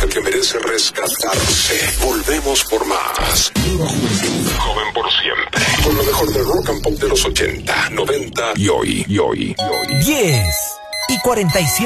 música que merece rescatarse. Volvemos por más. Nueva juventud, joven por siempre. Con lo mejor del rock and pop de los 80, 90 y hoy. 10:47